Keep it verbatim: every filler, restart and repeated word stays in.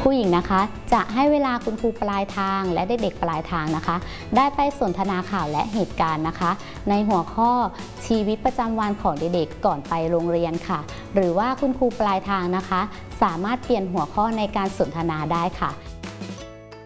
ครูหญิงนะคะจะให้เวลาคุณครูปลายทางและเด็กๆปลายทางนะคะได้ไปสนทนาข่าวและเหตุการณ์นะคะในหัวข้อชีวิตประจำวันของเด็กๆก่อนไปโรงเรียนค่ะหรือว่าคุณครูปลายทางนะคะสามารถเปลี่ยนหัวข้อในการสนทนาได้ค่ะ